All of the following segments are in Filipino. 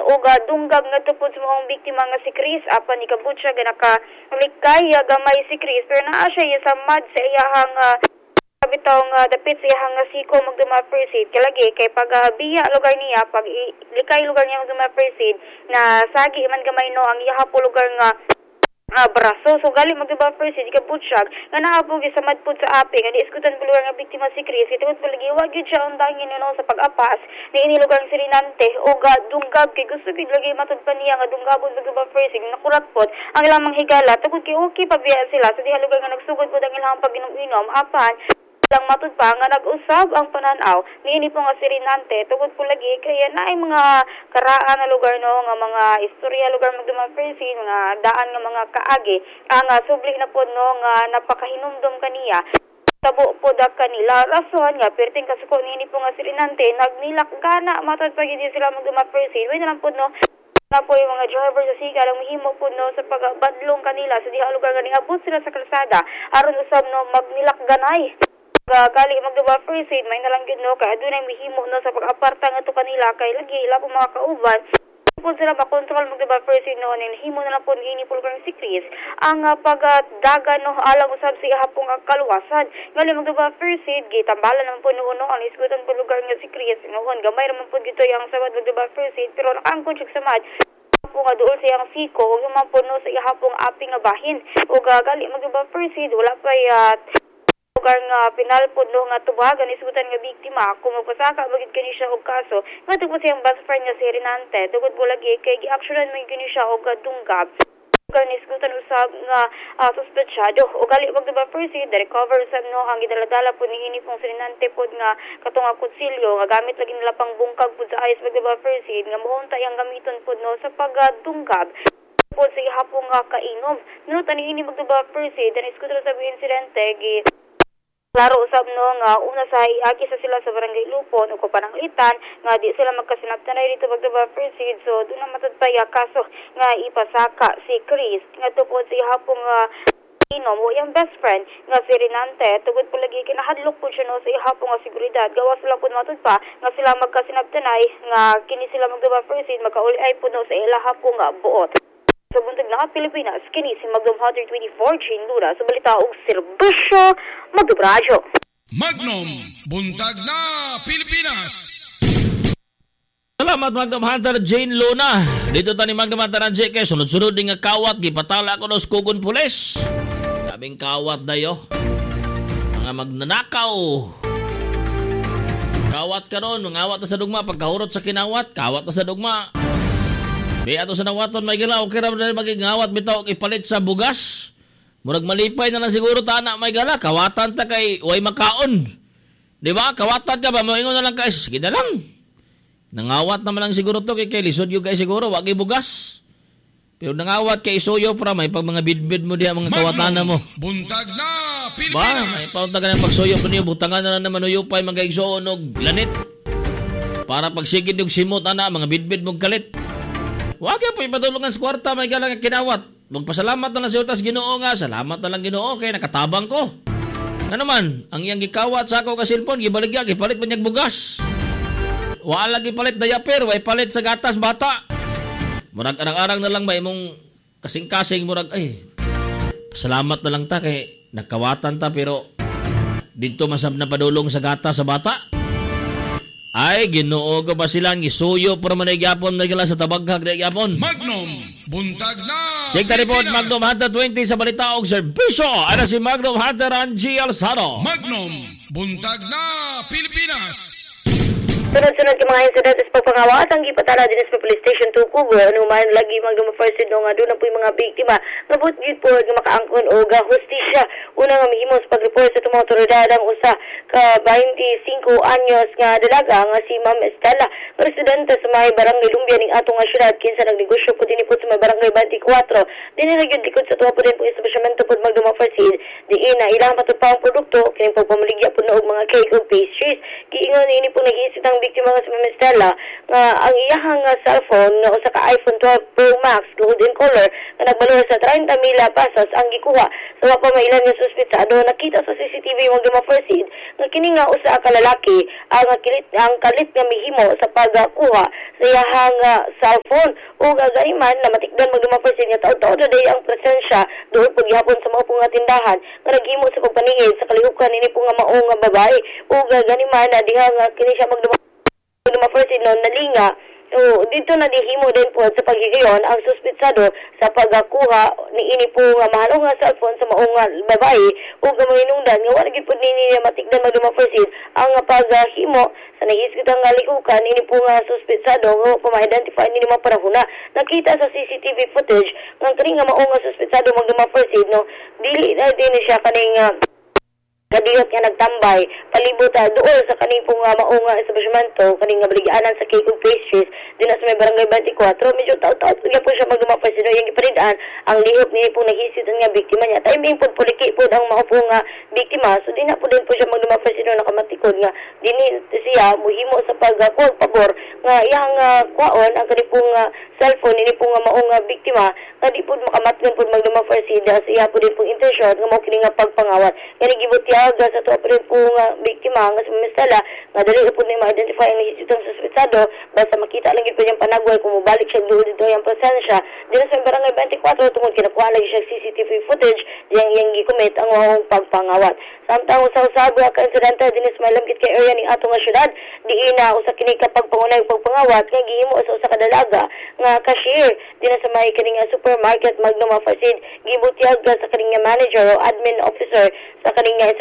ug dunggab nga tupod sa mga biktima nga si Chris. Apan ni kabutsa nga nakalikay gamay si Chris pero naa siya sa mad sa iyahang bitong dapit sa iyahang siko magduma first aid kalagi kay pag biya lugar niya pag likay lugar niya magduma first aid na sagi man gamay no ang iyaha po lugar nga braso. So gali magdiba first aid ikabutsyag nga naabog sa madpod sa api nga diiskutan po lugar nga biktima si Chris. Itungod po lagi wag yun siya undangin no sa pag-apas na inilugar ng sirinante o dunggab kay gusto gid lagi matod pa niya nga dunggabon magdiba first aid nakurat pod ang lamang higala tungod kay okay pabiya sila sa diha lugar nga nagsugod pod ang ilang pag-inom-inom apan lang matud pa nga nag-usab ang pananaw niini po nga sirinante tungod po lagi kaya naay mga karaan na lugar no nga mga istorya lugar magduma first aid mga daan nga mga kaagi ang subli na po no nga napakahinumdom kaniya tabo po dak kanila rason nga perting kasuko niini po nga sirinante nagnilak gana matud pa gid sila magduma first aid way na lang po no na po yung mga driver sa siga lang mahimo po no sa pagbadlong kanila sa diha lugar nga niabot sila sa kalsada aron usab no magnilak ganay gali magdiba first aid may nalang gid no kay adunay mihimo no sa pag-aparta nga to kanila kay lagi ila po mga kauban po sila makontrol magdiba first aid no ning himo na lang po ini po lugar si Chris ang pagdaga no alang usab sa ihapong kaluwasan gali magdiba first aid gitambalan naman po no ang isgutan po lugar nga si Chris noon gamay ra man po gito yang sabad magdiba first aid pero nakaangkon siya sa mad po nga dool sa iyang siko ug man po no sa ihapong api nga bahin ug gali magdiba first aid wala pa lugar nga pinalpod no nga tubagan isutan nga biktima kung magpasaka bagid kani siya og kaso nga tugod siyang best friend nga si Renante tugod po lagi kay gi-actionan man kini siya og dunggab lugar ni isutan usab nga suspetsado o gali wag diba first aid recover usab no ang gidaladala po ni ini pong si Renante pod nga katong kutsilyo nga gamit lagi nila pang bungkag pod sa ayos wag diba first aid nga mohunta yang gamiton pod no sa pagdunggab pod sa ihapong kainom no tani ini magdiba first aid dan isutan sa insidente gi klaro usab no nga una sa iagi sa sila sa barangay Lupon o Pananglitan nga di sila magkasinabtanay dito magdiba first aid so doon na matagpaya kaso nga ipasaka si Chris nga tupod sa ihapong inom o yung best friend nga si Renante tugod po lagi kinahadlok po siya no sa ihapong seguridad gawas sila po matud pa nga sila magkasinabtanay nga kini sila magdiba first aid magkauli-ay po no sa ilahapong buot. Sa buntag na Pilipinas, kini si Magnum 124 Jane Luna sa balita og serbisyo Magdubradyo. Magnum, buntag na Pilipinas. Salamat Magnum Hunter Jane Luna. Dito tani Magnum Hunter Jane kay sunod-sunod nga kawat gipatala ko no sa Kugon Pulis. Sabing kawat dayo. Mga magnanakaw. Kawat karon, mangawat ta sa dugma pagkahurot sa kinawat, kawat ta sa dugma. Di ato sa nawaton may gala, okay raman na magigawat bitaw ipalit sa bugas. Murag malipay na lang siguro ta na may gala, kawatan ta kay way makaon. Di ba? Kawatan ka ba? Moingon na lang ka, sige na lang. Nangawat naman lang siguro to kay lisod yung kay siguro, wag bugas. Pero nangawat kay isuyo para may pag mga bidbid mo diya mga kawatan na mo. Buntag na Pilipinas. Ba, may pauntagan ng pagsuyo po niyo, butangan na naman uyupay mga igsoon og lanit. Para pagsigid yung simot ana, mga bidbid mong kalit. Wag po ipadulungan sa kwarta may galang kinawat. Magpasalamat na lang sa utas Ginoo nga. Salamat na lang Ginoo kay nakatabang ko. Ano man, ang iyang gikawat sa ako ka cellphone, gibaligya, gipalit pa niyag bugas. Wala gipalit diaper, way palit sa gatas bata. Murag arang-arang na lang ba imong kasing-kasing murag salamat na lang ta kay nakawatan ta pero dito masab na padulong sa gatas sa bata. Ay, Ginoo ko ba silang isuyo para managyapon na gila sa tabaghag na gyapon. Magnum, buntag na check the report, Magnum Hunter 20 sa balita og serbisyo. Ano si Magnum Hunter Angie Alzado. Magnum, buntag na Pilipinas. Sunod-sunod ka mga incident sa pagpangawas ang gipatala din sa police station 2 Kugo anuman lagi Magnum first aid nga doon na po yung mga biktima nga butgid po nga makaangkon o hustisya una nga mihimo sa pag-report sa tumang otoridad ang usa ka 25 anyos nga dalaga nga si Ma'am Estela residente sa may barangay Lumbia ning atong nga syudad kinsa nagnegosyo po dinhi po sa may barangay 24 dinhi nagyud likod sa tuwa po din po establishmento po Magnum first aid diin na ilang patupang produkto kining pagpamaligya po na og mga cake o pastries giingon ini po nag-iisip ang biktima nga si Ma'am Estela nga ang iyahang cellphone nga usa ka iPhone 12 Pro Max gold in color nga nagbalor sa 30,000 pesos ang gikuha sa wa pa mailan nga suspetsado. Nakita sa CCTV mga first nga kini nga usa ka lalaki ang kalit nga mihimo sa pagkuha sa iyahang cellphone o gagayman na matikdan mga first nga taud-taud day ang presensya doon pag gihapon sa mga nga tindahan nga naghimo sa pagpaningid sa kalihukan nini po nga mao nga babae o gagayman na diha nga kini siya magduma first noon nalinga. So, dito na dihimo din po sa paghigayon ang suspetsado sa pagkuha ni ini po nga mahalo nga cellphone sa maong babae o gamahinungdan nga wala gid pud niya matikdan magdumafursid ang paghimo sa nahiskitang likukan ini po nga suspetsado nga pa ma-identify ni maparahuna. Nakita sa CCTV footage nga kini nga maong nga suspetsado magdumafursid no dili na din siya kaning kadiyot nga nagtambay palibot dool sa kaning pong maong establishmento kaning nga baligyanan sa Cake of Pastries dinas may barangay 24 medyo taud-taud nga po siya magdumapay sino yung iparidaan ang lihok ni pong nahisit nga biktima niya timing po puliki po ang mao po nga biktima so di na po din po siya magdumapay sino nakamatikod nga dinhi siya muhimo sa pagkuha pabor nga iyang kwaon ang kani pong cellphone ni pong maong biktima nga di po makamatgan po magdumapay siya siya po din pong intensyon nga mao kini nga pagpangawat kani gibot sa to aprin po nga biktima nga si Mistela nga dali po ni ma-identify ang nahisitang suspetsado basta makita lang gid po niyang panagway kung mubalik siya doon dito yung presensya dito sa barangay 24 tungod kinakuha lagi siya CCTV footage yang gikomit ang wawang pagpangawat samtang usaw-usab ka insidente dinis may lamkit kay area ni ato nga syudad diina usa kini ka pagpangunay pagpangawat nga gihimo sa usa ka dalaga nga cashier dinhi sa may kini nga supermarket Magnum Facid gibutyag sa kini nga manager o admin officer sa kini nga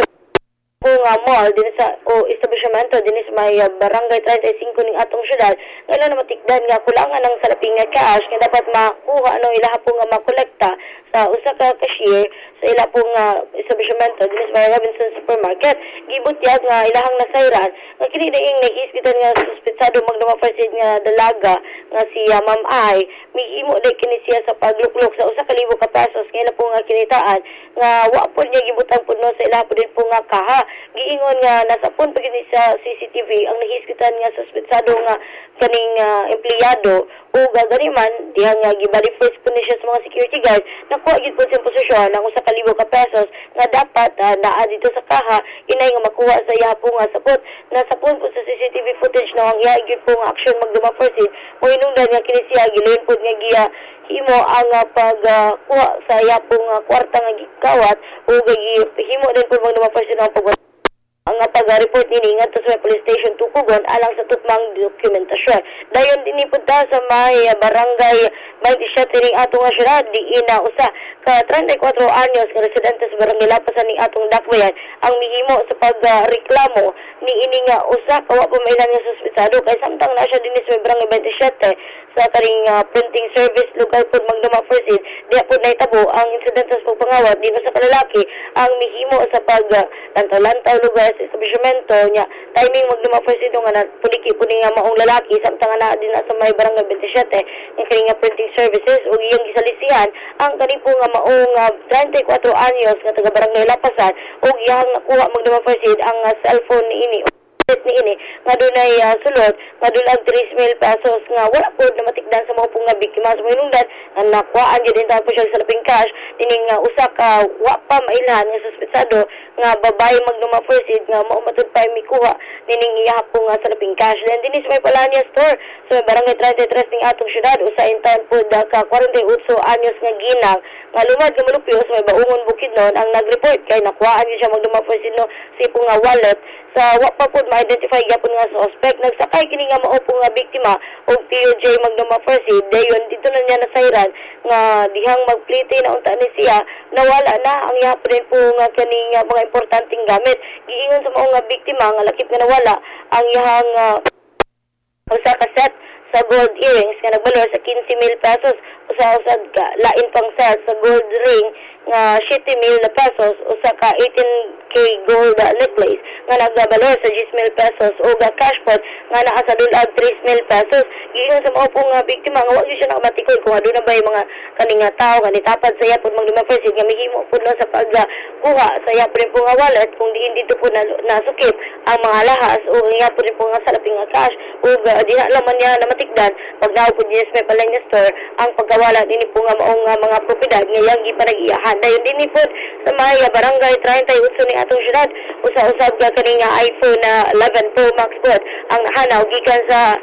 mall din sa establishmento din sa may barangay 35 ning atong syudad ngayon na matikdan nga kulangan ng salaping nga cash nga dapat makuha ilaha po nga makolekta sa usa ka cashier sa ila po nga establishmento din sa may Robinson Supermarket gibutyag nga ilahang nasayran nga kini daing nahiskitan nga suspetsado magdumafursid nga dalaga nga si Ma'am Ay mihimo day kini siya sa pagluklok sa usa ka libo ka pesos nga ila po nga kinitaan nga wa po niya gibutang pud no sa ila po din po nga kaha giingon nga nasa pun pagini sa CCTV ang nahiskitan nga suspetsado nga kaning empleyado o gagariman diha nga gibali first po siya sa mga security guard nakuha gid po siyang posisyon ng usa ka libo ka pesos nga dapat naa dito sa kaha inay nga makuha sa iya po nga sapot nasa pun po sa CCTV footage no ang iya gid po nga action magdumafursid mo inungdan nga kini siya gilain po nga giya himo ang pagkuha sa iya po nga kwarta nga gikawat o himo din po magdumafursid ang pag ang pag-report nini ngadto sa police station Tukugon alang sa tutmang dokumentasyon. Dayon dinhi punta sa may barangay 27 ning atong syudad diina usa ka 34 anyos nga residente sa barangay Lapasan ning atong dakbayan ang mihimo sa pagreklamo ni ini nga usa ka wa pa mailan nga suspetsado kay samtang na siya dinhi sa barangay 27 sa karing printing service lugar pud magdumafursid diha pud nahitabo ang insidente sa pagpangawat dino sa kalalaki ang mihimo sa paglantaw-lantaw lugar sa establishmento niya timing magdumafursid nga puliki pud nga maong lalaki samtang na din sa may barangay 27 nga kini nga printing services o iyang gisalisihan ang kani po nga maong 34 anyos nga taga barangay Lapasan o iyang nakuha magdumafursid ang cellphone ni ini nga dunay sulod nga dulag 3,000 pesos nga wala po na matikdan sa mga pong nga biktima sa minungdan nga nakuhaan din tayo po siya sa laping cash dining usa ka wa pa mailhan nga suspetsado nga babae magdumafursid nga maumatod pa mikuha dining iya po nga sa laping cash then dinis may Palania store sa barangay 33 ning atong syudad usain taon po ka 48 anyos nga ginang nga lumad nga malupyo sa may Baungon Bukidnon ang nagreport kay nakuhaan siya magdumafursid no si po nga wallet sa wa pa pud ma-identify gyapon nga suspect nagsakay kini nga mao po nga biktima og POJ magdumafursid dayon dito na niya nasayran nga dihang magplite na unta ni siya nawala na ang iya din po nga kani nga mga importanteng gamit giingon sa mao nga biktima nga lakip nga nawala ang iyang usa ka set sa gold earrings nga nagbalor sa 15,000 pesos. Usa-usad ka lain pang sales sa gold ring nga 7,000 pesos, usa ka 18K gold necklace nga nagbalor sa 10,000 pesos o cash pot nga naa sa dulag 3,000 pesos. Giingon sa mao pong biktima nga wa gyud siya nakamatikoy kung aduna ba yung mga kaninga tao nga nitapad sa iya pud magduma first nga mihimo pud no sa pagkuha sa iya pud po nga wallet kung diin dito po nasukip ang mga lahas o iya pud po nga salaping nga cash o di na laman niya na matikdan pag naw pud yes may palay nga store ang pagkawala dinhi po nga maong mga propiedad nga yang gipanag-iyahan dayon dinhi po sa Maya Barangay 38 ni atong syudad. Usa-usab ka kaninga iPhone 11 Pro Max po ang hanaw gikan sa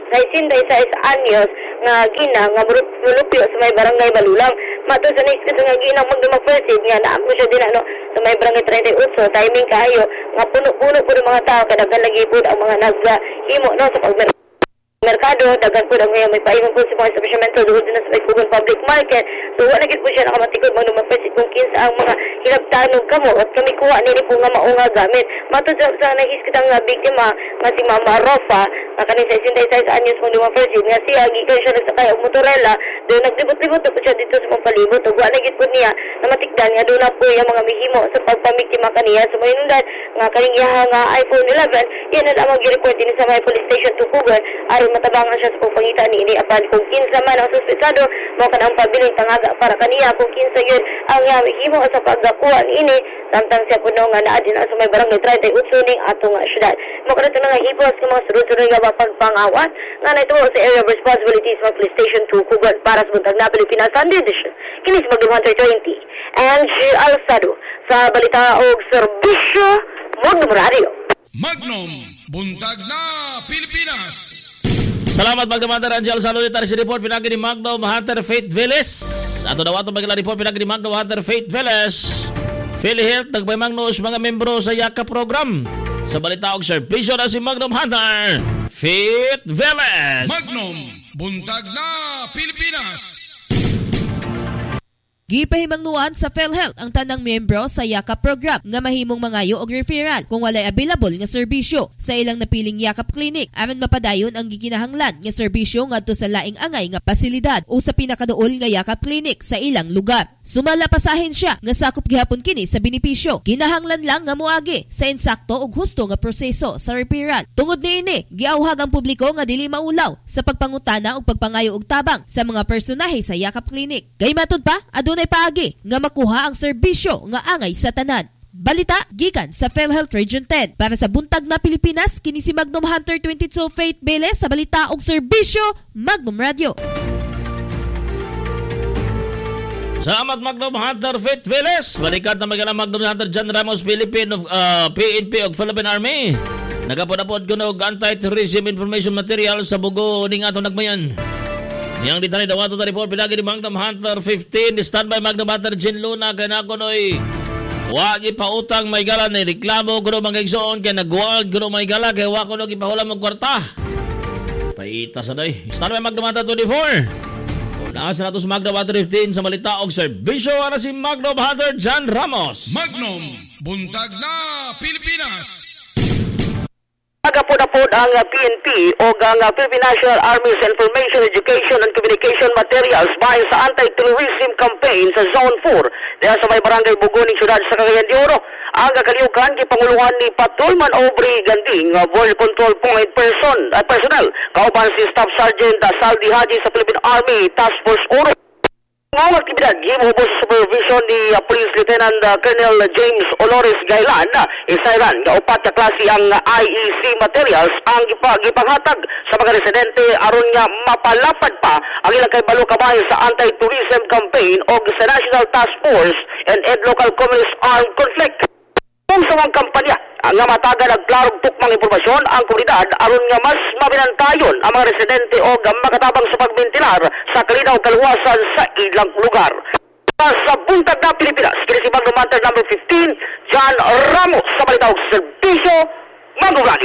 66 anyos nga gina nga mulupyo sa may barangay Balulang. Mato sa next kasi nga ginang magdumag-proceed nga naam ko siya din sa may barangay 38 timing kayo nga puno-puno po ng mga tao kadaghan lagi po ang mga naghimo no sa merkado, dagan po lang ngayon may paingon po sa mga establishmento doon din sa may Kugon Public Market. So wala gid po siya nakamatikod magdumag-proceed kung kinsa ang mga hilabtanog kamo at kami kuha nini po nga maunga gamit. Mato sa nahis kitang biktima nga si Mama Rofa nga kaning 66 anyos magdumag-proceed nga siya gikan siya nagsakay og motorela doon naglibot-libot po siya dito sa pampalibot ug wala gid po niya namatikdan nga doon na po yung mga mihimo sa pagpamiktima kaniya sa mahinungdan nga kaning iyang iPhone 11 yan na lamang gi-report din sa may police station to Kugon aron matabangan siya sa pagpangitan niini apan kung kinsa man ang suspetsado mo kanang pabiling tangaga para kaniya kung kinsa yun ang himo sa paggakuha niini samtang siya puno nga naa din sa may barangay 38 ning atong syudad. Mo kadto nga hipos ng mga sunod-sunod nga pagpangawat nga nahitabo sa area of responsibilities ng police station to Kugon para sa buntag na Pilipinas Sunday edition. Kini sa Magdum Hunter 20 and Alsado sa balita og serbisyo Magdum Radio. Magnum, buntag na Pilipinas. Salamat Magdamanda Angel Alsado dito si report pinagi ni Magnum Hunter Faith Veles. Ato daw ato magla report pinagi ni Magnum Hunter Faith Veles. PhilHealth nagpaymangnos mga membro sa YAKA program. Sa balita og serbisyo na si Magnum Hunter Faith Veles. Magnum, buntag na Pilipinas. Gipahimangnuan sa PhilHealth ang tanang miyembro sa YAKA program nga mahimong mangayo og referral kung walay available nga serbisyo sa ilang napiling YAKA clinic aron mapadayon ang gikinahanglan nga serbisyo ngadto sa laing angay nga pasilidad o sa pinakaduol nga YAKA clinic sa ilang lugar. Sumala pasahin siya nga sakop gihapon kini sa benepisyo. Kinahanglan lang nga moagi sa insakto ug husto nga proseso sa referral. Tungod niini, giawhag ang publiko nga dili maulaw sa pagpangutana ug pagpangayo og tabang sa mga personahe sa YAKA clinic. Kay matud pa adunay paagi nga makuha ang serbisyo nga angay sa tanan. Balita gikan sa PhilHealth Region 10 para sa buntag na Pilipinas kini si Magnum Hunter 22 Faith Veles sa balita og serbisyo Magnum Radio. Salamat Magnum Hunter Faith Veles. Balikat na magalang Magnum Hunter John Ramos Philippine of PNP of Philippine Army. Nagapod ko og anti-terrorism information material sa bugo ning ato nagmayan. Yang ditani daw ato ta report pinagi ni Magnum Hunter 15 standby Magnum Hunter Jen Luna kay nakonoy wa gipautang may gala ni reklamo kuno mangigsoon kay nagwag kuno may gala kay wa kuno gipahulam og kwarta. Paita sa day. Standby Magnum Hunter 24. Una sa nato sa Magnum Hunter 15 sa balita og serbisyo ana si Magnum Hunter John Ramos. Magnum, buntag na Pilipinas. Nagapod ang PNP o ang Philippine National Army's Information, Education and Communication Materials bahin sa anti-terrorism campaign sa Zone 4 dahil sa may barangay Bugoning, Syudad sa Cagayan de Oro. Ang kakaliukan, kipanguluhan ni Patrolman Aubrey Ganding, Border Control Point personnel, kauban si Staff Sergeant Saldi Haji sa Philippine Army Task Force Oro. Mga aktibidad, gimuhubos sa supervision ni Police Lieutenant Colonel James Olores Gailan, isairan nga upat na klase ang IEC materials ang gipanghatag sa mga residente aron nga mapalapad pa ang ilang kaibalo kamay sa anti-tourism campaign o sa National Task Force and Local Communist Armed Conflict. Kung sa mga kampanya nga matagal nagklarog tukmang impormasyon ang komunidad aron nga mas mabinantayon ang mga residente o makatabang sa pagbentilar sa kalinaw kaluwasan sa ilang lugar. Sa buntag na Pilipinas, kini si Magnum Hunter number 15, John Ramos sa balita og serbisyo Magnum Radio.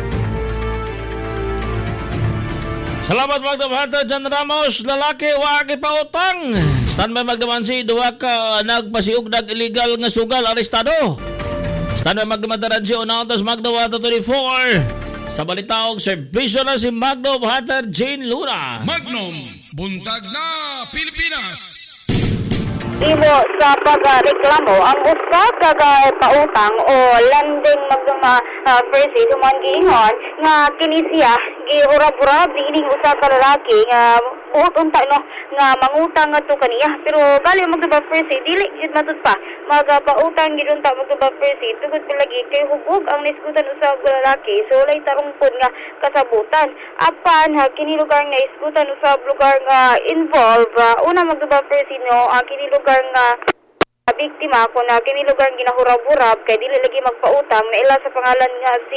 Salamat Magnum Hunter John Ramos, lalaki wa gipautang. Standby Magnum Hunter duha ka nagpasiug nag illegal nga sugal arestado. Standby Magnum Hunter Rancho Nautas Magnum Hunter 24 Sa balitaong serbisyo na si Magnum Hunter Jane Luna. Magnum, buntag na Pilipinas. Imo sa pagreklamo ang usa ka pautang o landing magduma persi duman giingon nga kini siya giurab-urab ining usa ka lalaki nga buot unta no nga mangutang ngadto kaniya pero gali magduma persi dili gid matud pa magapautang gid unta magduma persi tugod pa lagi kay hubog ang nisgutan usa ka lalaki so lay tarungpod nga kasabutan apan kini lugar nga isgutan usa lugar nga involve una magduma persi no kini lugar nga biktima ko na kini lugar ginahurab-hurab kay dili lagi magpautang na ila sa pangalan nga si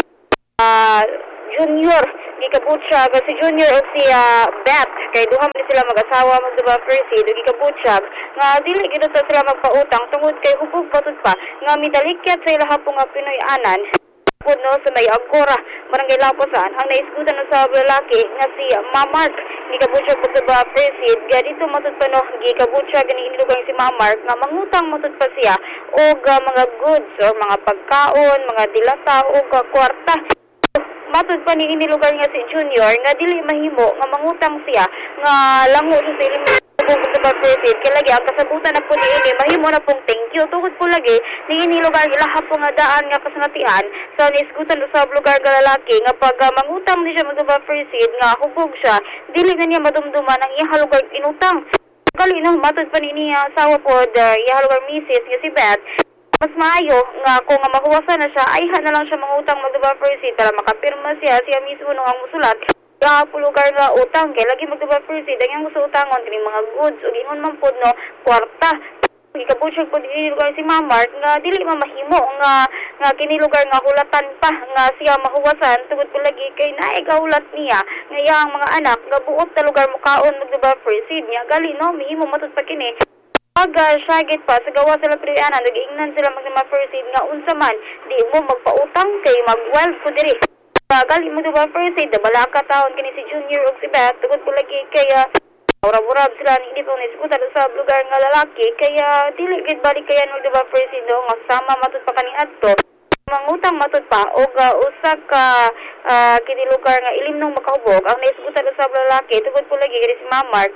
Junior gikabutsyag si Junior o si Beth kay duha man sila mag-asawa magduba persi gikabutsyag nga dili gid sila magpautang tungod kay hubog patud pa nga midalikyat sa ila hapong nga Pinoy-anan no sa may Agora, Barangay Laposan, ang naisgutan na sa lalaki nga si Mamark, gikabutsya po sa persid, nga dito matud pa no, gikabutsya gani inilugang si Mamark, nga mangutang matud pa siya, o mga goods, or mga pagkaon, mga dilata, o kwarta. Matud pa ni inilugar nga si Junior, nga dili mahimo, nga mangutang siya, nga lango sa ilim sa persid, kaya lagi, ang kasabutan na po ni ini, mahimo na pong thank you, tungkol po lagi, ni inilugar ilaha po nga daan nga kasanatian, sa nisgutan sa lugar nga lalaki, nga pag mangutang di siya magdaba persid, nga hubog siya, dili na niya madumduman ang ihalugar inutang. Kali no, matud pa ni niya asawa po, ihalugar misis, nga si Beth, mas maayo nga kung makuwasan na siya, ay na lang siya mangutang magdaba persid, para makapirma siya mismo nung ang musulat, lugar nga utang kay lagi magduba persid ang gusto utangon kini mga goods ug ingon man pud no kwarta gikabutsog pud dili lugar si Mamark nga dili mamahimo nga kini lugar nga hulatan pa nga siya mahuwasan tungod pa lagi kay naay gahulat niya nga iyang mga anak nga buot ta lugar mukaon magduba persid niya gali no mihimo matud pa kini pag syagit pa sa gawa sila Pinoy-anan nag-iingnan sila magduma persid nga unsa man di mo magpautang kay mag-wild ko diri gali mo diba persid, balaka taon kini si Junior o si Beth, tugod po lagi kaya urab-urab sila ni hindi po nisgutan sa lugar nga lalaki, kaya dili gid balik kaya no diba persid no, nga sama matud pa kani adto, mangutang matud pa, o usa ka kini lugar nga ilim nung makahubog, ang nisgutan sa lalaki, tugod po lagi kini si Mamark,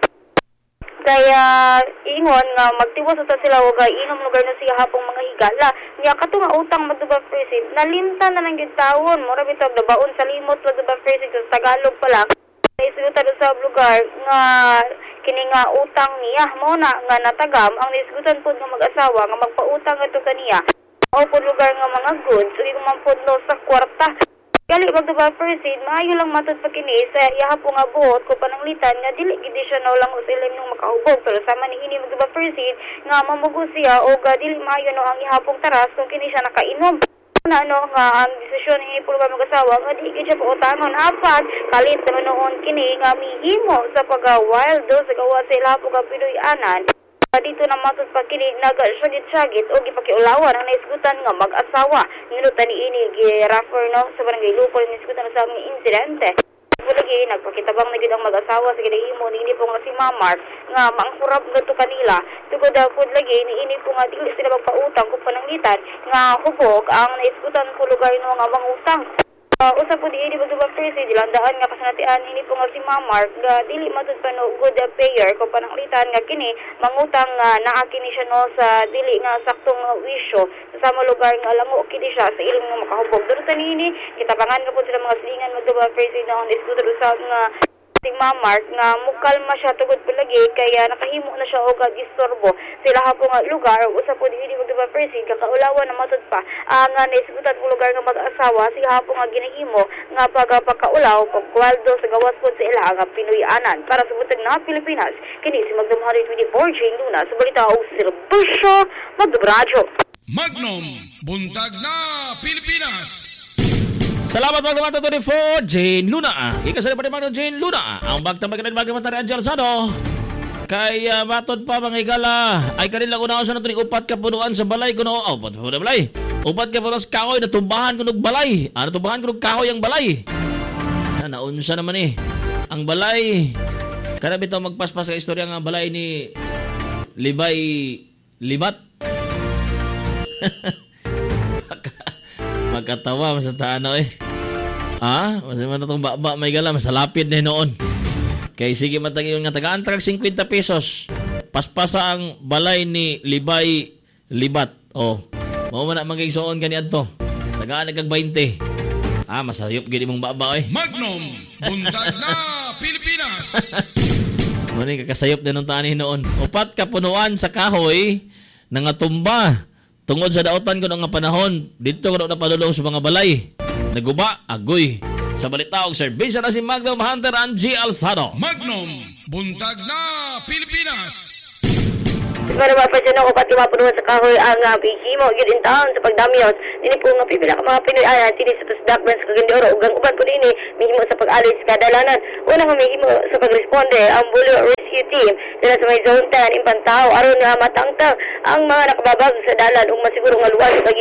kaya ingon nga magtiwas ta sila og inom lugar na siya hapong mga higala niya kato nga utang magduba persid nalimtan na lang gid tawon mura bitog dabaon sa limot magduba persid sa Tagalog pala naisgutan sa lugar nga kini nga utang niya mo na nga natagam ang naisgutan pud nga mag-asawa nga magpautang adto kaniya o pud lugar nga mga goods ug man pud no sa kwarta gali magduba persid maayo lang matud pa kini sa iyaha po nga buot ko pananglitan nga dili gid siya lang usilim nung makahubog pero sama ni ini magduba persid nga mamugo siya o dili maayo no ang ihapong taras kung kini siya nakainom na nga ang desisyon ni pulo mag-asawa nga di gid siya pautangon apat kalit naman noon kini nga mihimo sa pag-wild sa gawa sa ilaha po nga Pinoy-anan dito na matud pa kini nagasagit-sagit o gipakiulawan ang naisgutan nga mag-asawa nilutan ni ini gi-refer no sa barangay Lupol naisgutan sa mga insidente lagi nagpakitabang na gid ang mag-asawa sa gidahimo ni ini po nga si Mamark nga mangkurab ngadto kanila tugod pud lagi ni ini po nga dili sila magpautang kung pananglitan nga hubog ang naisgutan ko lugar no nga mangutang usa po di magduba persid dilandaan nga kasanatian ini po nga si Mamark nga dili matud pa no good payer kung pananglitan nga kini mangutang nga naa kini siya no sa dili nga saktong wisyo sa sama lugar nga lango kini siya sa ilang nga makahubog durutan ini kitabangan na po sila mga silingan magduba persid na on isgutan sa nga si Mamark nga mukalma siya tugod po lagi kaya nakahimo na siya og istorbo sila hapong lugar usa po dili magduba persid kakaulawan na matud pa nga naisgutan ko lugar nga mag-asawa si hapong ginahimo nga pagkaulaw pagkwaldo sa gawas po sa ila nga Pinoy-anan para sa butang na Pilipinas kini si Magnum 124 Jane Luna sa balita og serbisyo magdubradyo Magnum buntag na Pilipinas. Salamat mga to ni Jane Luna. Ikasali pa ni Magnum Jane Luna. Ang bagtambag na magkamatari Angel Sano. Kaya matod pa mga igala. Ay kanila unahon sa natin upat ka punuan sa balay kuno. Upat ka punuan balay. Upat ka punuan sa kahoy na tumbahan kuno balay. Tumbahan kuno kahoy ang balay. Naunsa naman ang balay. Kada bitaw magpaspas sa istorya nga balay ni Libay Libat. Magkatawa sa taano Mas man itong baba may gala, masalapid na noon. Kay sige matag yung nga tagaan trag 50 pesos. Paspasa ang balay ni Libay Libat. Mao man na magigsoon kaniad to. Tagaan nagkag 20. Masayop gid imong baba oy. Magnum, buntag na Pilipinas. Muni kakasayop din ng tani noon. Upat ka punuan sa kahoy nangatumba. Tungod sa daotan ko nga panahon, dito ko na padulong sa mga balay. Naguba, agoy. Sa balitaog, serbisyo na si Magnum Hunter Angie Alzado. Magnum, buntag na Pilipinas. Para mapasin ako pati mapunuan sa kahoy ang bihimo gid in town sa pagdamyos dini po nga pipila ka mga Pinoy tini sa Blackburns Cagayan de Oro ug ang uban po dinhi mihimo sa pag-alis sa kadalanan una nga mihimo sa pagresponde ang Bulyo Rescue Team dala sa may Zone 10 Impantao aron nga matangtang ang mga nakababag sa dalan ug masiguro nga luwas sa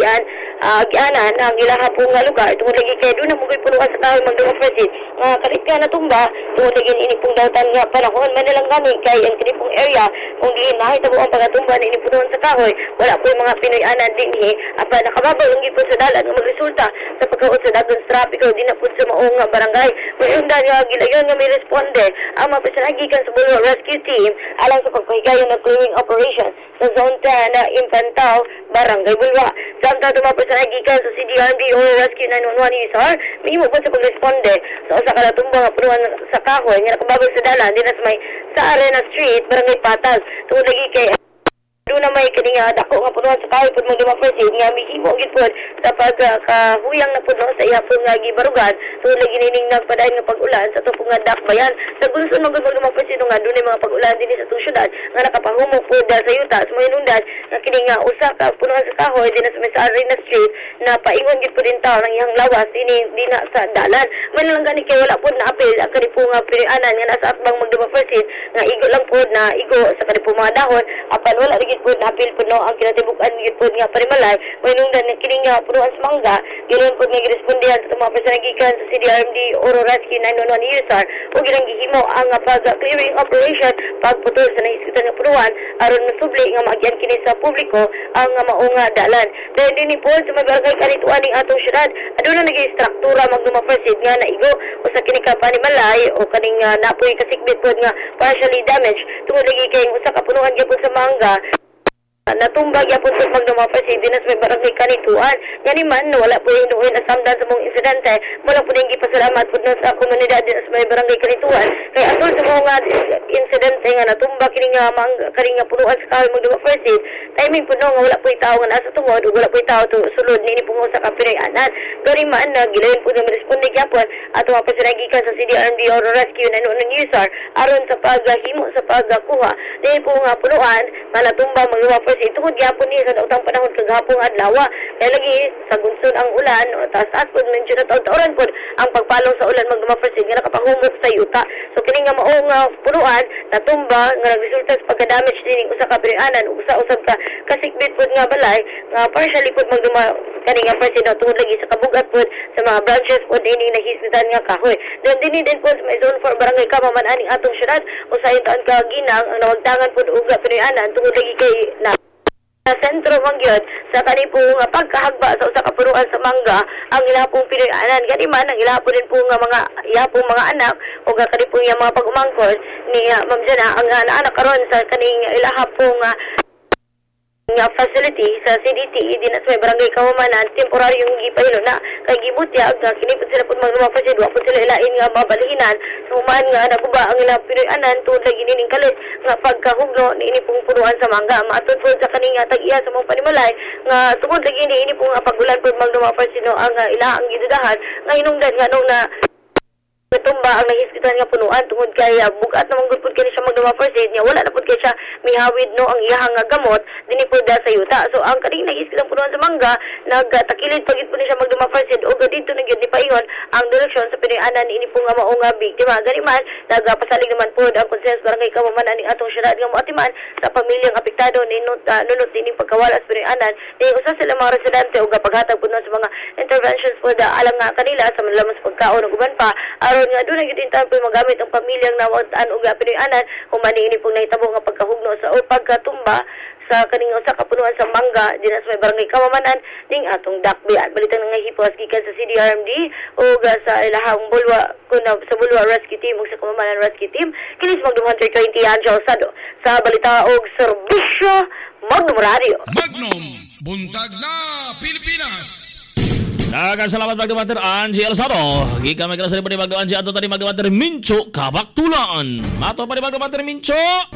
agianan ang ilaha po nga lugar tungod lagi kay doon na mugoy punuan sa kahoy magdemocracy nga kalit ka natumba tungod lagi ini pong dawtan nga panahon manilang gani kay ang kini pong area kung di nahitabo ang pagatumba ni punuan sa kahoy wala po yung mga Pinoy-anan dinhi apan nakababaw ang gipon sa dalan nga magresulta sa pagkaot sa daghang trapiko di na pud sa maong barangay mayundan nga gilayon nga may responde ang mga pasanagikan sa Bulyo Rescue Team alang sa pagpahigayon ng clearing operation sa Zone 10 na Impantao, Barangay Bulwa. Samtang tumapasanagikan sa CDRD o Rescue 911 USR, may po sa pagresponde sa usa ka natumba nga punuan sa kahoy nga nakababag sa dalan din sa may sa Arena Street, Barangay Patag. Tungod lagi kay doon na may kini nga dako nga punuan sa kahoy pud mo dumapresid nga mihimo gid pud sa pagkahuyang na puno sa iya pong gibarugan tungod lagi nining nagpadayon nga pag-ulan sa tupong nga dakbayan sa gusto ng dumapresid nga doon mga pag-ulan dinhi sa syudad nga nakapahumok pud sa yuta sa mayunundan nga kini nga usa ka punuan sa kahoy dinhi sa may Arena Street na paingon gid pud din tawo ng iyang lawas dinhi na sa dalan man lang gani kay wala pud na apil ang kani pong pirianan nga nasa atbang magdumapresid nga igo lang pud na igo sa kani pong mga dahon apan wala pud napil pud no ang kinatibuk-an gid pud nga parimalay mayundan kini nga punuan sa mangga giron pud nga girespondihan sa mga pasanagikan sa CDRD Oro Rescue 911 USR ug gilang gihimo ang pag-clearing operation pagputol sa nahisgutan nga punuan aron masubli nga maagyan kini sa publiko ang maong dalan dahil dinhi po sa may barangay Kalituan ning atong syudad aduna nagi-struktura magdumapresid nga naigo usa kini ka panimalay o kaning napoy kasikbit pud nga partially damaged tungod lagi kay usa ka punuan gyapon sa mangga natumbag yapon sa magdumapresid dinas may barangay Kalituan ngani man wala po yung doon nasamdan sa mong insidente mula po yung gipasalamat po sa komunidad dinas may barangay Kalituan kay atol sa mga insidente nga natumbag kini nga punuan sa kahoy magdumapresid timing po nga wala po yung tao nga nasa tungod o wala po yung tao sulod nini po sa kapinoy-anan gani man gilayon po nga responde yapon at mapasinagikan sa CDRD Oro Rescue 911 USR aron sa paghimo sa pagkuha dahil po nga punuan nga natumbang magdumapresid tungod gyapon ni sa daotang panahon kagahapon adlaw kay lagi sa gunsod ang ulan taas pud medyo na taon-taoran pud ang pagpalong sa ulan magdumapresid nga nakapahumok sa yuta so kini nga maong punuan natumba nga nagresulta sa pagka-damage dining usa ka pirianan ug usab ka kasikbit pud nga balay nga partially pud kani nga president tungod lagi sa kabugat pud sa mga branches pud dining nahisgutan nga kahoy dinhi din pud sa may Zone 4 barangay Kamaman aning atong syudad usahay taon ka ginang ang nawagtangan pud og pirianan tungod lagi kay sentro mangyod sa kanipong pagkahagba sa usa ka punuan sa mangga ang ilapong pinoy-anan gani man ang ilapon din po nga mga ilapong mga anak o kanipong mga pag-umangkol ni Ma'am Jana ang anak karon sa kaning ilahapong nga facility sa CDT din sa may barangay Kawamanan temporaryong gipahilo na kay gibutya nga kini pud sila pud magdumapresid wa pud sila ilain nga mabalihinan human nga naguba ang ilang pinoy-anan tuod lagi nining kalit nga pagkahugno niini pong punuan sa mangga matud pud sa kaning tag-iya sa mong panimalay nga tungod lagi niini pong pagulan pud magdumapresid ang ilaang gidudahan nga hinungdan nga nung na natumba ang nahisgutan nga punuan tungod kay bugat naman gud pud kini siya magdumapresid nya wala na pud kay siya mihawid no ang iyahang gamot dinhi pud sa yuta so ang kaning nahisgutan punuan sa mangga nagtakilid pagit pud siya magdumapresid ug didto na gyud nipaingon ang direksyon sa pinoy-anan ini pong nga mao nga biktima gani man nagapasalig naman pud ang Konseho Barangay Kamaman aning atong syudad nga moatiman sa pamilyang apektado nunot dining pagkawala sa pinoy-anan ding usa sila mga residente ug paghatag pud sa mga interventions pud alang nga kanila sa malamas pagkaon ug uban pa nga doon nagitintahan po magamit ang pamilyang nawagtaan o pinoy-anan humani ini pong nahitabo nga pagkahugno sa o pagkatumba sa kaning usa ka punuan sa mangga dinha sa may barangay Kamamanan ning atong dakbian. Balitang nangahipos gikan sa CDRMD ug sa ilahang bulwa sa bulwa rescue team ug sa Kamamanan rescue team kini sa Magnum Hunter 20 Angel Sado sa balita ug serbisyo Magnum Radio. Magnum, buntag na Pilipinas. Dagan salamat Magnum Hunter Angie Alsado. Gikan may kalas ni Magnum Angie ato tani Magnum Hunter Mincho Kabaktulaan. Mato pa ni Magnum Hunter Mincho.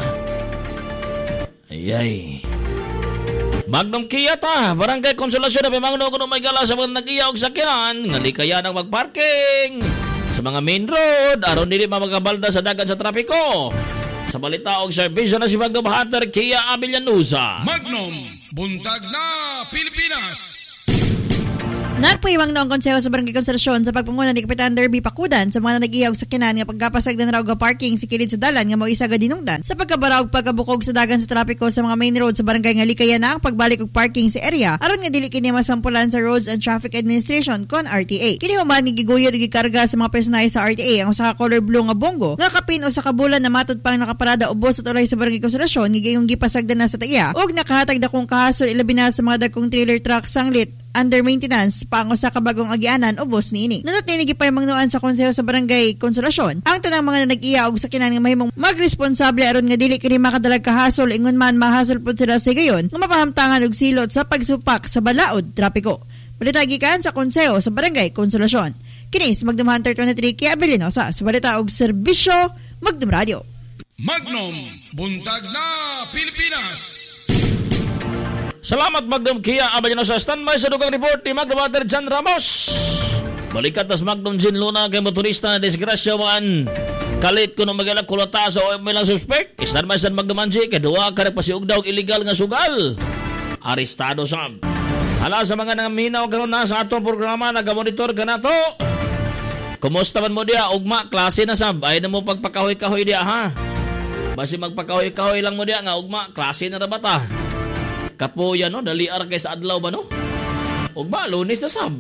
Ayay. Magnum Kia ta, Barangay Konsolasyon na pamangno kuno may gala sa mga nag-iya og sakyanan, ngali kaya nang magparking sa mga main road aron dili mamagabalda sa dagan sa trapiko. Sa balita og serbisyo na si Magnum Hunter Kia Avillanusa. Magnum, buntag na Pilipinas. Nagpaiwang na ang konseho sa Barangay Konsolasyon sa pagpanguna ni Kapitan Derby Pakudan sa mga nag-iyaw sa kinan nga pagkapasag na raw parking si kilid sa dalan nga mao isa ga dinungdan sa pagkabaraw pagkabukog sa dagan sa trapiko sa mga main road sa barangay nga likaya na ang pagbalik og parking sa area aron nga dili kini masampulan sa Roads and Traffic Administration kon RTA. Kini human nga giguyod ug gikarga sa mga personahe sa RTA ang usa ka color blue nga bongo nga kapin usa ka bulan na matud pang nakaparada ubos at ulay sa Barangay Konsolasyon nga gayong gipasagdan na sa taiya ug nakahatag dakong kahasol ilabi na sa mga dagkong trailer truck sanglit under maintenance pa ang usa ka bagong agianan ubos niini. Nunot ni gipay mangnuan sa konseho sa Barangay Konsolasyon ang tanang mga nag-iya og sakinan nga mahimong magresponsable aron nga dili kini makadalag kahasol ingon man mahasol pud sila sa gayon nga mapahamtangan og silot sa pagsupak sa balaod trapiko. Balita gikan sa konseho sa Barangay Konsolasyon. Kini si Magnum Hunter 23 Kia Avillanusa sa balita og serbisyo Magnum Radio. Magnum, buntag na Pilipinas. Salamat Magnum Kia Avillanusa. Standby sa dugang report ni Magnum Hunter John Ramos. Balikat tas Magnum Jin Luna kay motorista na disgrasya man. Kalit ko nung mag-alak kulata sa OM lang suspect. Standby sa Magnum Anji kay duwa ka nagpasiug daw illegal nga sugal. Arestado sa hala sa mga nangaminaw karon na sa atong programa nagamonitor ka na to. Kumusta man mo dia ugma klase na sab ay na mo pagpakahoy-kahoy dia ha. Basi magpakahoy-kahoy lang mo dia nga ugma klase na rabata. Kapuya no, daliar kay sa adlaw ba no? Og ba, lunes na sab.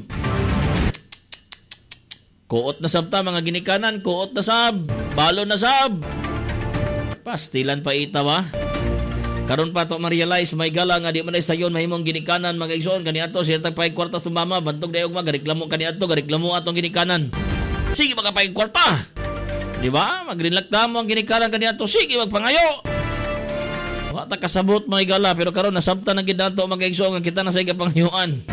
Kuot na sab ta mga ginikanan, kuot na sab. Balon na sab. Pastilan pa ita ba? Karon pa to ma-realize may gala nga di man ay sayon mahimong ginikanan mga igsoon kaniadto siya tag paig kwartas tumama bantog dayon magreklamo kaniadto gareklamo atong ginikanan. Sige mga paig kwarta. Di ba? Magrinlak mo ang ginikanan kaniadto sige magpangayo. Wa ta kasabot mga igala pero karon nasabta na gid nato mga igsoon nga kita na sa igapangayuan.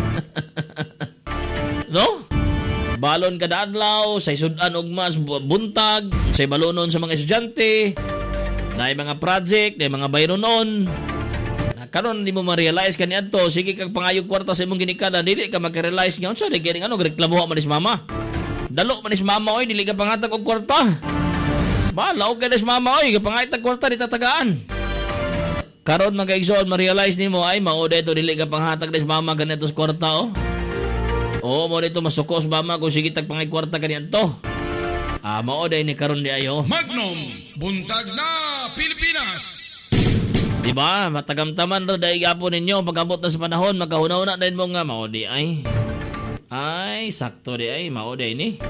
No? Balon kada adlaw, say sudan og mas buntag, say balonon sa mga estudyante, na mga project, na mga bayronon. Karon di mo ma-realize kaniadto, sige kag pangayog kwarta sa imong ginikada, dili ka mag-realize nga unsa di kini reklamo man is mama. Dalo man is mama oy, dili ka pangatag og kwarta. Balaw ka is mama oy, kapangayag kwarta di tatagaan. Karon mga igsoon ma-realize nimo ay mao dito dili ka panghatag is mama ganito sa kwarta oh. Oo, mo dito masukos mama kung sige tag pangay kwarta kaniadto. Mao day ni karon di ayo. Magnum, buntag na Pilipinas. Di ba? Matagamtaman ro dai gapon ninyo pagabot na sa panahon magkahuna-una din mo nga mao di ay. Ay, sakto di ay mao day ni.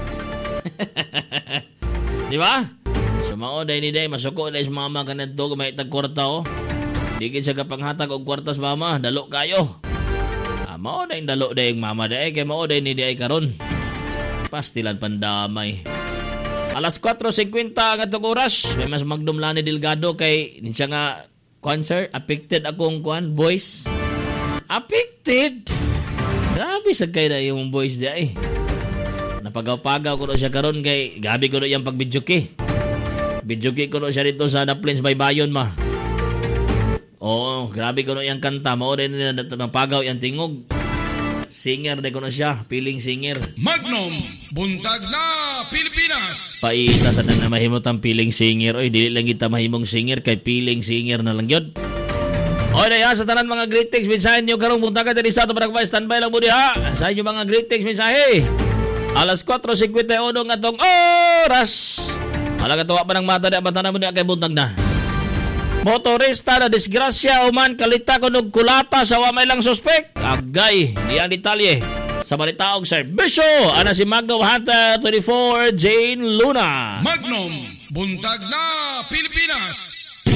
Di ba? So mao day ni day masuko day sa mama kanadto may tag kwarta oh. Digid sa kapanghatag og kwarta sa mama, dalo kayo. Mao day dalo day mama day kay mao day ni day karon. Pastilan pandamay. Alas 4:50 ang atong oras. May mas Magdumlani Delgado kay niya nga concert affected akong voice. Affected. Grabe sa kay na yung voice day. Napagaw-pagaw ko siya karon kay gabi ko yung pagbidyoke. Bidyoke ko siya dito sa Naplins Baybayon ma. Oo, grabe ko yung kanta. Mao din nila napagaw yung tingog. Singer na ko na siya. Piling singer. Magnum, buntag na Pilipinas. Paita sa na mahimot ang piling singer. Oy, dili lang kita mahimong singer kay piling singer na lang yun. Oy, daya sa tanan mga greetings. Mensahe nyo karong buntagan din sa ito para standby lang mo diha. Sa inyo mga greetings, mensahe. Alas 4:51 ng atong oras. Alaga tuwa pa ng mata na batana mo niya kay buntag na. Motorista na disgrasya uman kalita ko ng kulata sa wamay lang suspect. Agay, diyan detalye. Sa balita og serbisyo, ana si Magnum Hunter 24 Jane Luna. Magnum, buntag na Pilipinas.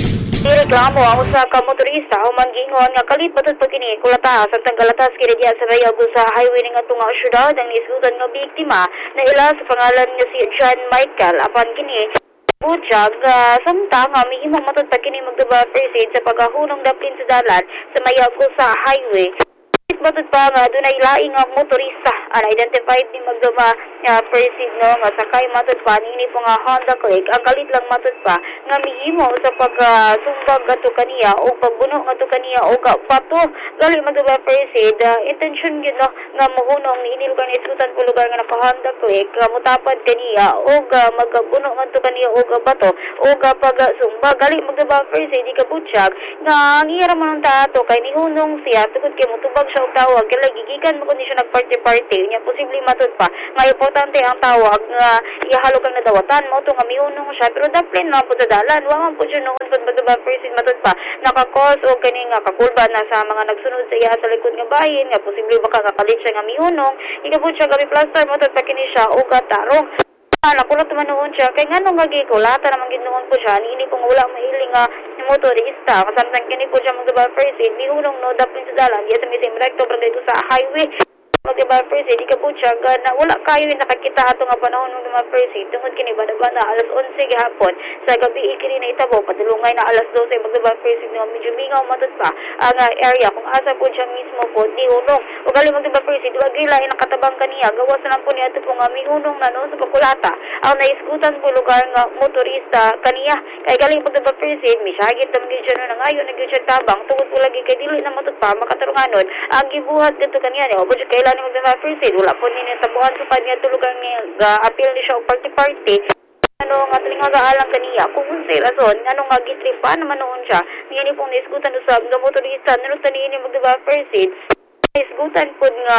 Ireklamo ang usa ka motorista human giingon nga kalit batud pa kini kulata sa tanggalatas kini diya sa bayag sa highway ning atong syudad ang nisgutan nga biktima na ila sa pangalan nga si John Michael apan kini butyag samtang mihimong matud pa kini magduba proceed sa paghunong daplin sa dalan sa mayag sa highway. Matud pa nga dunay laing nga motorista unidentified ni magduma proceed no nga sakay matud pa nini po nga Honda Click ang kalit lang matud pa nga mihimo sa pagsumbag kadto kaniya o pagbuno kadto kaniya o pato gali magduma proceed intention gyud no nga mohunong niini lugar ni isutan po lugar nga naka Honda Click mutapad kaniya o magbuno kadto kaniya o bato o pagsumbag gali magduma proceed ikabutyag nga ngira man tato kay nihunong siya tungod kay motubag siya og tawag kay gigikan mo kun siya nagparty-party nya posible matud pa nga importante ang tawag nga ihalo kang nadawatan mo to nga mihunong siya pero daplin na pud sa dalan wa man pud siya noon pud magduma proceed matud pa nakakos og kani nga kakulba na sa mga nagsunod sa iya sa likod nga bahin nga posible baka kakalit siya nga mihunong ikabot siya gabi plaster matud pa kini siya og tarong nakulat man noon siya kay nganong nga gikulata naman gid noon po siya niini pong wala mahiling nga motorista kasamtang kini po siya magdaba proceed mihunong no daplin sa dalan diya sa misim recto dito sa highway magdaba proceed ikabot siya na wala kayo nakakita ato nga panahon ng magdaba proceed tungod kini bada na alas 11 gihapon sa gabi kini na itabo padulungay na alas 12 magdaba proceed no medyo mingaw matud pa ang area kung asa po siya mismo po di hunong o gali magdaba proceed wag gilain ang katabang kaniya gawas na po niya po nga mihunong na no sa pakulata ang naiskutan po lugar nga motorista kaniya kay gali magdaba proceed misagit tam gyud siya na ngayon nagyud siya tabang tungod po lagi kay dili na matud pa makatarunganon ang gibuhat dito kaniya ni obo kailan ni magdaba proceed wala po ni tabuhan sa panya tulugan nga appeal ni siya og party ano nga tuling nga gaalang kaniya kung unsay rason ano nga gitripa naman noon siya niini pong naisgutan usab nga motorista nunutan niini magdaba proceed naisgutan pud nga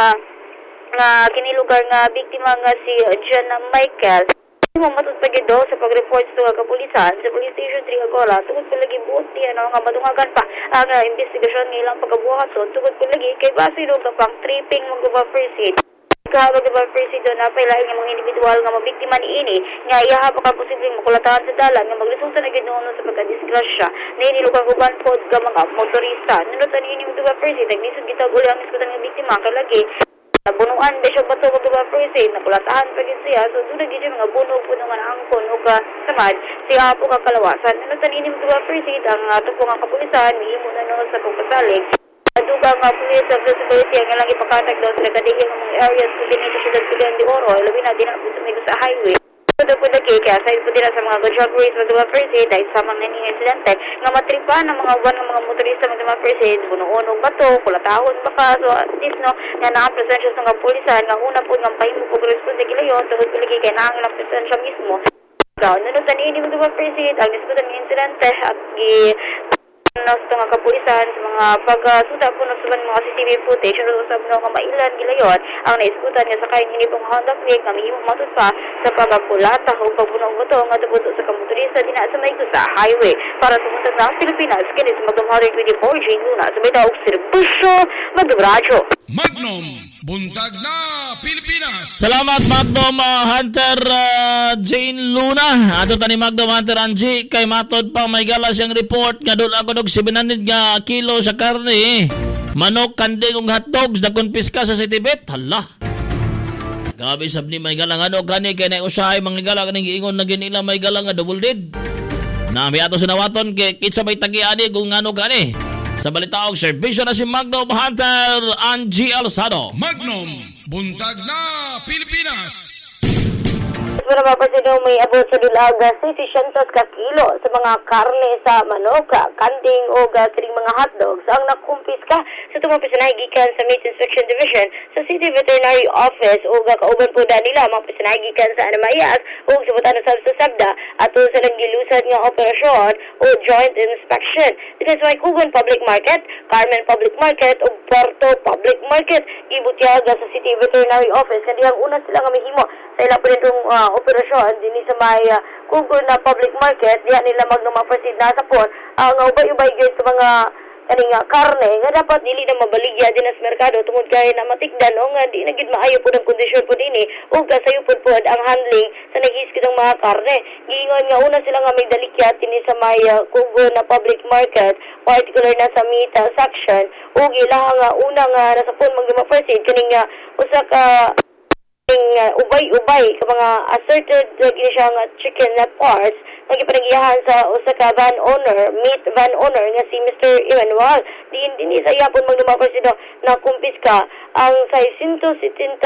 kinilugar nga biktima nga si John Michael mo matud pa gido sa pag-report sa kapulisan sa police station 3 Agora tungod pa lagi buot niya nga madungagan pa ang investigasyon nilang pagkabuhaton tungod pa lagi kay base do pang tripping magdaba proceed magdaba proceed do na pala nga mga individual nga mabiktima niini nga iyaha pa ka posibleng makulatahan sa dalan nga magresulta na gid noon sa pagkadisgrasya niini lugar uban pod ka mga motorista nunutan niini magdaba proceed naglisod gitag uli ang iskutan nga biktima kay lagi nabunuan ba siya bato magdaba proceed nakulatahan pa gid siya so doon gid mga bunog po nga angkon o samad siya po kakalawasan nunutan niini magdaba proceed ang tupo nga kapulisan mihimo na no sa pagpasalig duga nga police of the security ang ilang ipakatag daw sa kadihing ng mga areas kung dinito siya Cagayan de Oro labi na din po sa highway ito po na kaya aside po din sa mga drug race magdaba proceed dahil sa mga naning insidente nga matripa ng mga uban ng mga motorista magdaba proceed bunuon og bato kulatahon baka so at least no nga nakapresensya sa mga pulisan nga una po nga pahimo po responde gilayon tungod pilagi kay nangailang presensya mismo nunutan niini magdaba proceed ang diskutan ng insidente at sa mga kapulisan sa mga pagsuta po ng suban mga CCTV footage at usab na nga mailan gilayon ang naiskutan niya sa kain ini pong Honda Click nga mihimong matud pa sa pagkulata o pagbunong bato nga tubuto sa kamotorista dina sa may sa highway para sa muntag ng Pilipinas kini sa magdamharig 24 Jane Luna sa may daog serbisyo magdabradyo Magnum Buntag na Pilipinas. Salamat Magnum Hunter Jane Luna. Ato tani Magnum Hunter Angie kay matod pa may gala siyang report nga doon ako og 700 nga kilo sa karne. Manok, kanding ug hotdogs na konpiska sa Tibet. Hala. Grabe sab ni may gala nga gani kay na usahay mga gala kaning giingon na ginila may gala nga double dead. Nami ato sa nawaton kay kitsa may tagiani kung ano gani. Sa balita og serbisyo na si Magnum Hunter Angie Alzado. Magnum, buntag na Pilipinas. Para mapasin may abot sa dulag 600 ka kilo sa mga karne sa manok, kanding o kining mga hotdogs ang nakumpiska sa tumapisanay gikan sa Meat Inspection Division sa City Veterinary Office o kauban po nila mapisanay gikan sa Anamayas o sa Butano sa Sabda ato sa naggilusad nga operasyon o joint inspection. Dito sa Kugon Public Market, Carmen Public Market o Puerto Public Market ibutyaga sa City Veterinary Office kaya ang una sila nga mahimo sa ilang po nitong operasyon din sa may Kugon na public market diyan nila magnumaproceed na sa pon ang ubay-ubay gyud sa mga kaning karne nga dapat dili na mabaligya din sa merkado tungod kay na matikdan o nga di na gid maayo pud ang kondisyon pud ini ug kasayo pud ang handling sa naghiskid ang mga karne. Giingon nga una sila nga may dalikyat kini sa may Kugo na public market, particular na sa meat section ug ilaha nga una nga nasa phone magduma-proceed kaning usa ka ubay-ubay ka mga asserted gini siya nga chicken na parts nagipanagiyahan sa usa ka meat van owner nga si Mr. Emmanuel. Din sa yapon magduma-proceed na kumpiska ang 670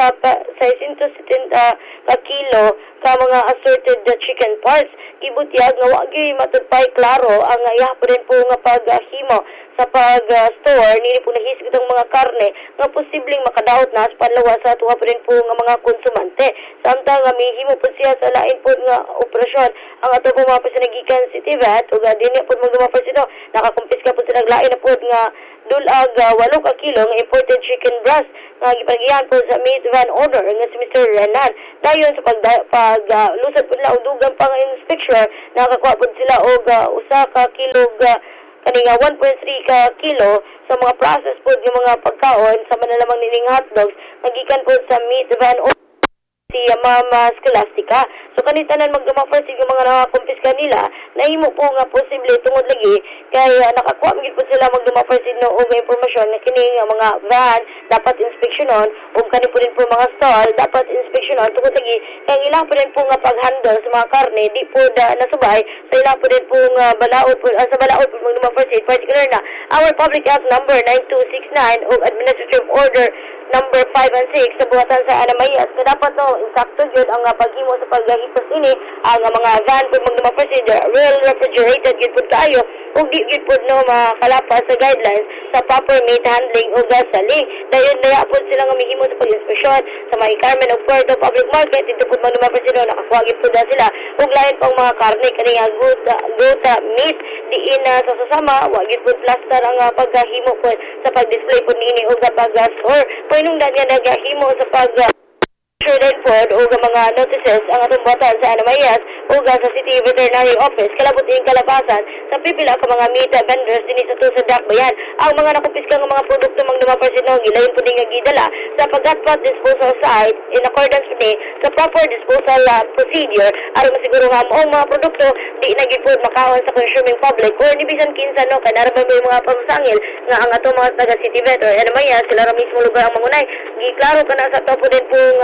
ka kilo ka mga assorted chicken parts. Ibutyag nga wagi matudpay klaro ang ihapon din po nga paghimo sa pag-store nini po nahisgot ang mga karne nga posibleng makadaot na sa panlawas sa tuwa po din po nga mga konsumante. Samtang nga mihimo po siya sa lain po nga operasyon ang ato po mga pasanagikan si Tivet o din po magdumapos ito nakakumpiska po sila lain na po nga dulag 8 ka kilo nga imported chicken breast nga gipagihan po sa meat van owner nga si Mr. Renan. Dayon sa paglusad po nila og dugang pang inspection nakakuha po sila og usa ka kilo kaning 1.3 ka kilo sa mga process po ng mga pagkaon sa manalamang nining hotdogs nagikan po sa meat van owner si Mama Scholastica. So kanitanan magdumapos yung mga nakakumpiska nila nahimo po nga posible tungod lagi kay nakakuha magid po sila magdumapos no og impormasyon na kini nga mga van dapat inspeksyonon ug kani po din po mga stall dapat inspeksyonon tungod lagi kay ilang po din po nga paghandle sa mga karne di po nasubay sa ilang po din po nga balaod po sa balaod po magdumapos particular na our Public Act number 9269 ug Administrative Order number 5 and 6 sa buhatan sa Anamayas na dapat insakto yun ang paghimo sa paghihipos ini ang mga van po magduma-procedure well refrigerated yun po kayo ug di yun po makalapas sa guidelines sa proper meat handling o gasaling. Dayon naya po sila nga mihimo sa pag-inspeksyon sa mga Carmen o Puerto Public Market dito po magduma-procedure nakakuha po na sila ug lain pang mga karne kaniya gota meat diin sa susama wagid po plaster ang paghimo po sa pag-display po nini o sa pag-store nungdan niya naghimo sa sure din po o mga notices ang atong batan sa Anamayas o sa City Veterinary Office kalabot yung kalapasan sa pipila ka mga meat vendors din sa Dakbayan. Ang mga nakumpiska ng mga produkto mang dumapersinong ilayon po din nga gidala sa pag-hotpot disposal site in accordance po ni sa proper disposal procedure aron masiguro nga ang mga produkto di nagipod makaon sa consuming public or nibisan kinsa kay naraman mo yung mga pamusangil nga ang atong mga taga City Vet or Anamayas sila ra mismo lugar ang mangunay giklaro ka na sa topo din po nga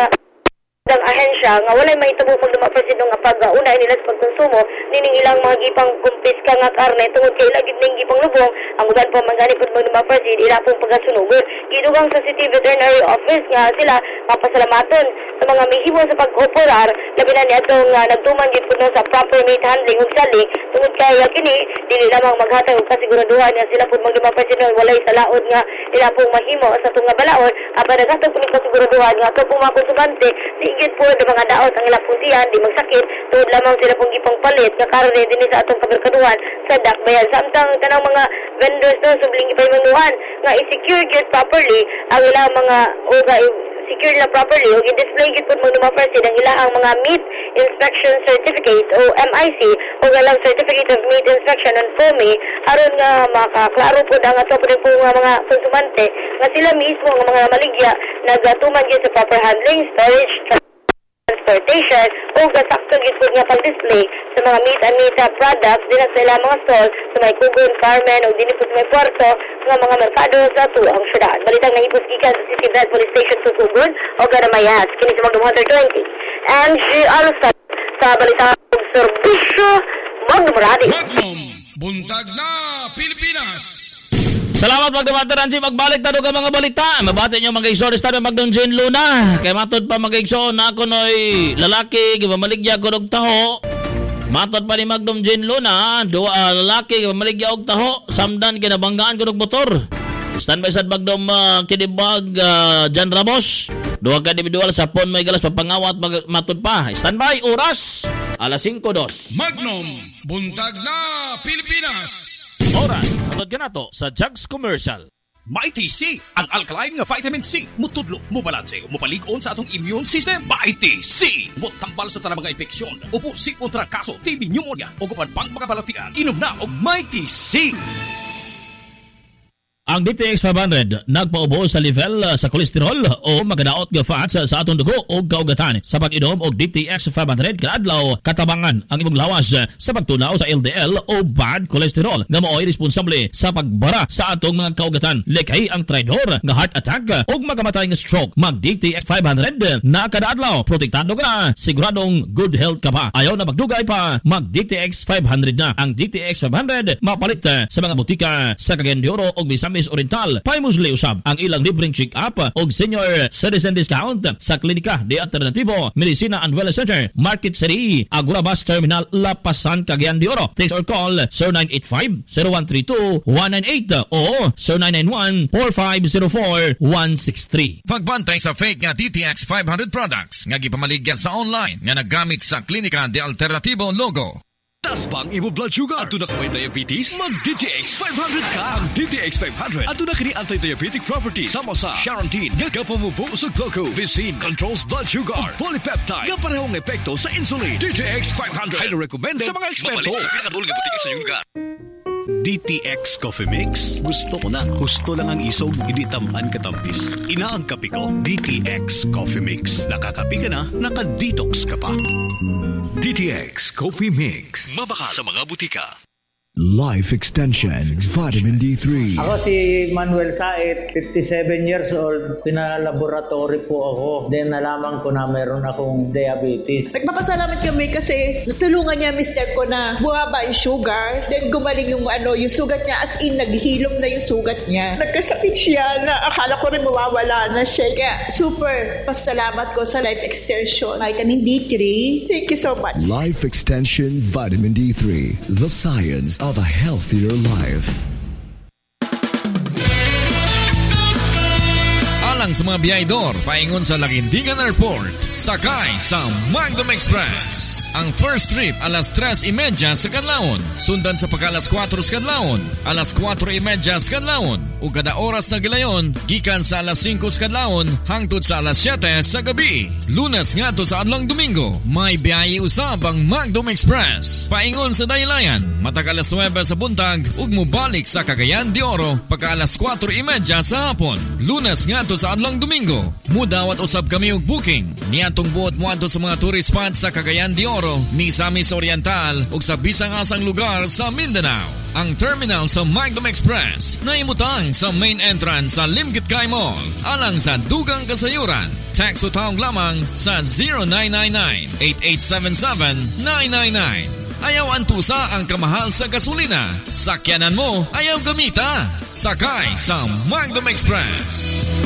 ng ahensya nga walay mahitabo magdumapos nga pag-unay nila sa pagkonsumo nining ilang mga gipang kumpiska nga karne tungod kay ilagid ning gipang lubong ang uban pa mangani pud magdumapos ila pong pagasunugon gidugang sa City Veterinary Office nga sila mapasalamaton sa mga mihimo sa pag-operar labi na niadtong nagtuman gid pud sa proper meat handling ug saling tungod kay kini dili lamang maghatag og kasiguraduhan nga sila pud magdumapos walay sa laod nga ila pong mahimo sa tunga balaod apan naghatag pud kasiguraduhan nga ato pong mga konsumante higit po ng mga daot ang ilang puntihan, di magsakit, tuod lamang sila pong gipang palit, na karne din sa atong kaberkaduhan sa Dakbayan. Samtang tanang mga vendors subling ipaymanuhan, nga i-secure yun properly, ang ilang mga, secure na properly, o i-display yun po magdumapursid ang ilang mga meat inspection certificate, o MIC, o galang certificate of meat inspection on FOMI, aron nga makaklaro po ang ato po mga konsumante, nga sila mismo, ang mga maligya, nagatuman yun sa proper handling, storage, transportation o kasaktong gitpod nga pag-display sa mga meat and meat products din sa ilang mga stall sa may Kugon, Carmen o din sa may Puerto nga mga merkado sa tuang syudad. Balitang nahipos gikan sa City Vet Police Station sa Kugon o Ganamayas. Kini sa Magdum 120. And she also sa balitang serbisyo Magdum Radio. Magnum, buntag na Pilipinas. Salamat magdamataran si magbalik tado ka mga balita. Mabati nyo mga iso restado Magdon Jane Luna. Kay matod pa mga iso na ako no'y lalaki gipamaligya ko og taho. Matod pa ni Magdon Jane Luna, lalaki gipamaligya og taho, samdan kinabanggaan ko og motor. Standby sad Magdom kinibag Jan Ramos. Duha ka individual sa pon may galas papangawat matod pa. Standby oras alas 5:02. Magnum, buntag na Pilipinas. Oras, matod ka na to sa Jugs Commercial. Mighty C, ang alkaline nga vitamin C. Mutudlo, mubalanse, mupalig-on sa atong immune system. Mighty C, mutambal sa tanang mga infeksyon. Upo si kontra kaso, TB pneumonia, o kupan pang makapalatian. Inom na og Mighty C. Ang DTX 500 nagpaubo sa level sa kolesterol o magadaot nga fats sa atong dugo o kaugatan. Sa pag-inom og DTX 500 kada adlaw, katabangan ang imong lawas sa pagtunaw sa LDL o bad cholesterol nga mao'y responsable sa pagbara sa atong mga kaugatan. Likay ang traidor nga heart attack o magamatay nga stroke. Mag DTX 500 na kada adlaw, protektado ka na, siguradong good health ka pa. Ayaw na magdugay pa, mag DTX 500 na. Ang DTX 500 mapalit sa mga butika sa Cagayan de Oro o Misamis Oriental. Paimusli usab ang ilang libreng check-up o senior citizen discount sa Klinika de Alternativo Medicina and Wellness Center, Market City, Agora Bus Terminal, Lapasan, Cagayan de Oro. Text or call 0985-0132-198 o 0991-4504-163. Pagbantay sa fake nga DTX 500 products nga gipamaligya sa online nga naggamit sa Klinika de Alternativo logo. Tasbang imo blood sugar. Ato na kaway diabetes? Mag DTX 500 ka. Ang DTX 500. Ato na kini anti-diabetic properties. Sama sa Charantine. Nga kapamubo sa glucose. Vicine controls blood sugar. Polypeptide. Nga parehong epekto sa insulin. DTX 500. Highly recommended sa mga eksperto. Mapalit sa pinakadulang nga butika sa iyong lugar. DTX Coffee Mix. Gusto ko na. Gusto lang ang isog, hindi tamaan katampis. Ina ang kape ko, DTX Coffee Mix. Nakakape ka na, nakadetox ka pa. DTX Coffee Mix. Mabaka sa mga butika. Life Extension Vitamin D3. Ako si Manuel Saet, 57 years old. Pinalaboratory po ako. Then nalaman ko na meron akong diabetes. Nagpapasalamat kami kasi natulungan niya mister ko na bumaba yung sugar. Then gumaling yung sugat niya. As in, naghilom na yung sugat niya. Nagkasakit siya na akala ko rin mawawala na siya. Kaya super pasalamat ko sa Life Extension Vitamin D3. Thank you so much. Life Extension Vitamin D3. The science of a healthier life. Alang sa mga biyahedor, paingon sa Laguindingan Airport, sakay sa Magdom Express. Ang first trip alas 3:30 sa kadlawon, sundan sa pagka alas 4 sa kadlawon, alas 4:30 sa kadlawon, ug kada oras na gilayon gikan sa alas 5 sa kadlawon hangtod sa alas 7 sa gabi. Lunes ngadto sa adlang Domingo, may biyahe usab ang Magdom Express. Paingon sa Daylayan, matag alas 9 sa buntag ug mobalik sa Cagayan de Oro pagka alas 4:30 sa hapon. Lunes ngadto sa adlang Domingo, mudawat usab kami og booking niadtong buot moadto sa mga tourist spots sa Cagayan de Oro, Misamis Oriental ug sa bisang asang lugar sa Mindanao. Ang terminal sa Magdom Express na imutang sa main entrance sa Limkit Kai Mall alang sa dugang kasayuran. Text o tawag lamang sa 0999-8877-999. Ayaw antusa ang kamahal sa gasolina. Sakyanan mo, ayaw gamita. Sakay sa Magdom Express.